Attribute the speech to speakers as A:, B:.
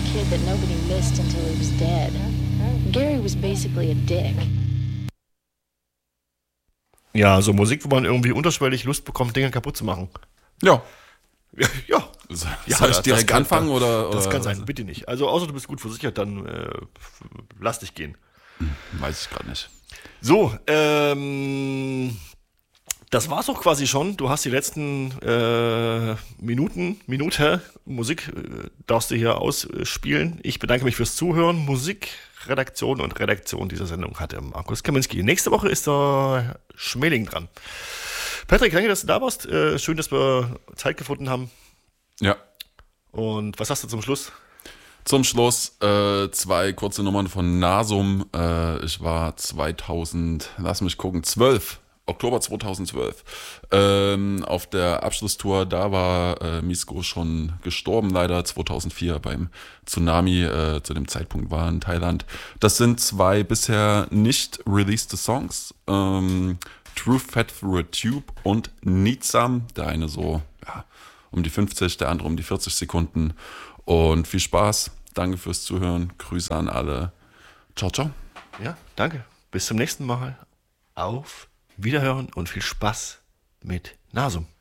A: a kid that nobody missed until he was dead. Gary was basically a dick.
B: Ja, so Musik, wo man irgendwie unterschwellig Lust bekommt, Dinge kaputt zu machen.
C: Ja.
B: Ja.
C: Soll ich direkt anfangen oder?
B: Das kann sein,
C: was?
B: bitte nicht. Also außer du bist gut versichert, dann lass dich gehen.
C: Weiß ich gerade nicht.
B: So, das war's auch quasi schon. Du hast die letzten Minute Musik darfst du hier ausspielen. Ich bedanke mich fürs Zuhören. Musikredaktion und Redaktion dieser Sendung hatte Markus Kaminski. Nächste Woche ist der Schmeling dran. Patrick, danke, dass du da warst. Schön, dass wir Zeit gefunden haben.
C: Ja.
B: Und was hast du zum Schluss?
C: Zum Schluss 2 kurze Nummern von Nasum. Ich war 12, Oktober 2012, auf der Abschlusstour. Da war Misko schon gestorben, leider 2004 beim Tsunami. Zu dem Zeitpunkt war in Thailand. Das sind 2 bisher nicht released Songs. Truth Fed Through a Tube und Need Some. Der eine so um die 50, der andere um die 40 Sekunden. Und viel Spaß. Danke fürs Zuhören. Grüße an alle. Ciao, ciao.
B: Ja, danke. Bis zum nächsten Mal. Auf Wiederhören und viel Spaß mit Nasum.